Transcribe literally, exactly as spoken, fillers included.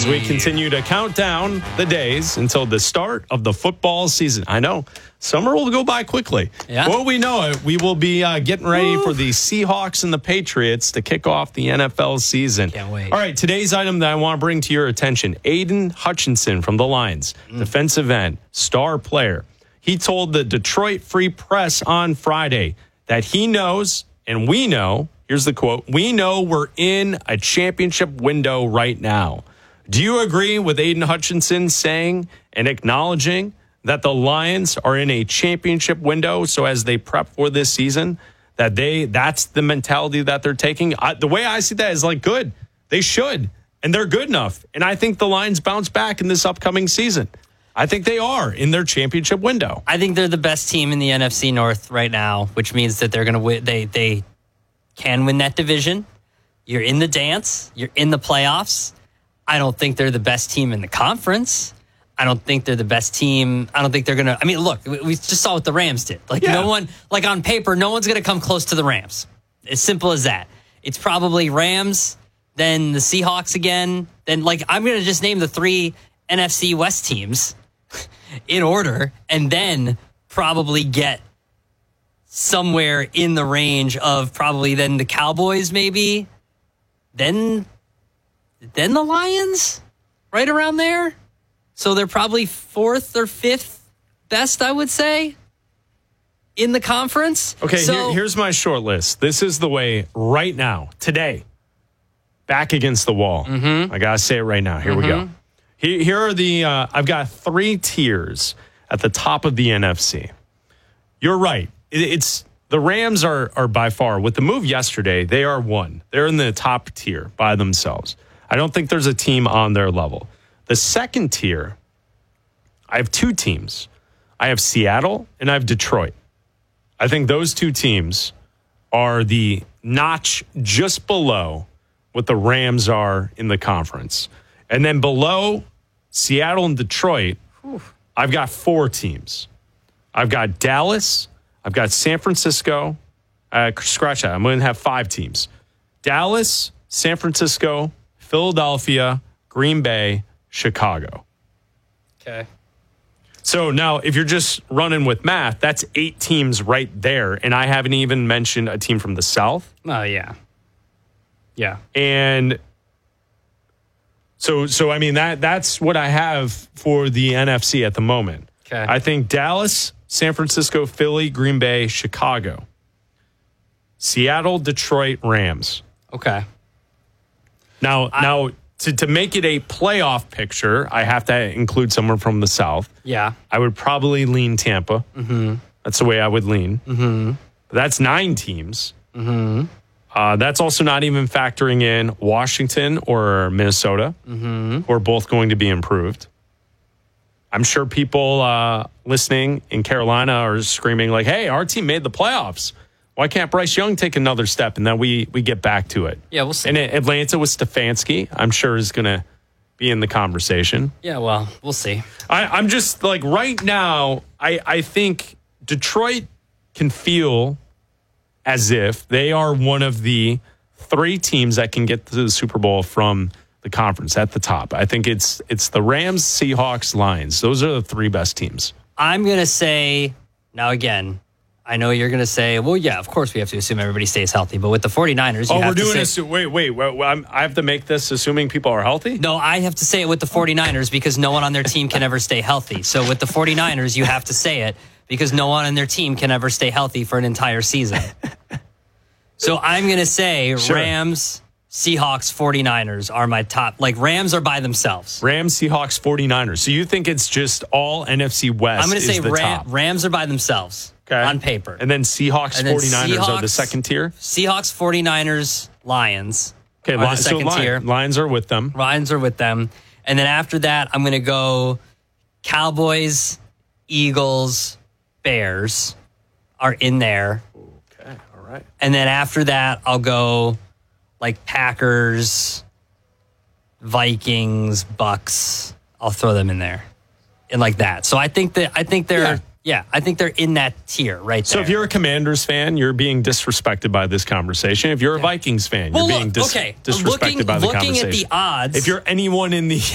as we continue to count down the days until the start of the football season. I know summer will go by quickly. Yeah. Well, we know it. We will be uh, getting ready Woo. for the Seahawks and the Patriots to kick off the N F L season. Can't wait. All right, today's item that I want to bring to your attention, Aiden Hutchinson from the Lions, mm. defensive end, star player. He told the Detroit Free Press on Friday that he knows, and we know, here's the quote, we know we're in a championship window right now. Do you agree with Aiden Hutchinson saying and acknowledging that the Lions are in a championship window? So as they prep for this season, that they that's the mentality that they're taking. I, the way I see that is like good. They should, and they're good enough. And I think the Lions bounce back in this upcoming season. I think they are in their championship window. I think they're the best team in the N F C North right now, which means that they're going to win. They they can win that division. You're in the dance. You're in the playoffs. I don't think they're the best team in the conference. I don't think they're the best team. I don't think they're going to. I mean, look, we just saw what the Rams did. Like, yeah. no one, like on paper, no one's going to come close to the Rams. As simple as that. It's probably Rams, then the Seahawks again. Then, like, I'm going to just name the three N F C West teams in order, and then probably get somewhere in the range of probably then the Cowboys, maybe, then then the Lions, right around there. So they're probably fourth or fifth best, I would say, in the conference. Okay, so, here, here's my short list. This is the way right now, today, back against the wall. Mm-hmm. I got to say it right now. Here mm-hmm. we go. Here, here are the, uh, I've got three tiers at the top of the N F C. You're right. It, it's the Rams are are by far, with the move yesterday, they are one. They're in the top tier by themselves. I don't think there's a team on their level. The second tier, I have two teams. I have Seattle and I have Detroit. I think those two teams are the notch just below what the Rams are in the conference. And then below Seattle and Detroit, whew, I've got four teams. I've got Dallas. I've got San Francisco. Uh, scratch that. I'm going to have five teams. Dallas, San Francisco, Philadelphia, Green Bay, Chicago. Okay. So now if you're just running with math, that's eight teams right there. And I haven't even mentioned a team from the South. Oh, yeah. Yeah. And So, so I mean, that that's what I have for the N F C at the moment. Okay. I think Dallas, San Francisco, Philly, Green Bay, Chicago, Seattle, Detroit, Rams. Okay. Now, I, now to, to make it a playoff picture, I have to include someone from the South. Yeah. I would probably lean Tampa. Mm-hmm. That's the way I would lean. Mm-hmm. But that's nine teams. Mm-hmm. Uh, that's also not even factoring in Washington or Minnesota, mm-hmm. who are both going to be improved. I'm sure people uh, listening in Carolina are screaming like, hey, our team made the playoffs. Why can't Bryce Young take another step? And then we we get back to it. Yeah, we'll see. And Atlanta with Stefanski, I'm sure is going to be in the conversation. Yeah, well, we'll see. I, I'm just like right now, I, I think Detroit can feel as if they are one of the three teams that can get to the Super Bowl from the conference at the top. I think it's it's the Rams, Seahawks, Lions. Those are the three best teams. I'm going to say, now again, I know you're going to say, well, yeah, of course we have to assume everybody stays healthy. But with the 49ers, you oh, have we're doing to this. say, Wait, wait, wait I'm, I have to make this assuming people are healthy? No, I have to say it with the 49ers because no one on their team can ever stay healthy. So with the 49ers, you have to say it because no one on their team can ever stay healthy for an entire season. So I'm going to say sure. Rams, Seahawks, 49ers are my top. Like, Rams are by themselves. Rams, Seahawks, 49ers. So you think it's just all N F C West? I'm going to say the Ram, top. Rams are by themselves okay. on paper. And then Seahawks, and then 49ers Seahawks, are the second tier? Seahawks, 49ers, Lions okay, are Li- the second so tier. Lions are with them. Lions are with them. And then after that, I'm going to go Cowboys, Eagles, Bears are in there. Okay, all right. And then after that, I'll go like Packers, Vikings, Bucks. I'll throw them in there, and like that. So I think that I think they're yeah, yeah I think they're in that tier right there. So if you're a Commanders fan, you're being disrespected by this conversation. If you're a Vikings fan, well, you're being look, dis- okay. disrespected looking, by the looking conversation. Looking at the odds, if you're anyone in the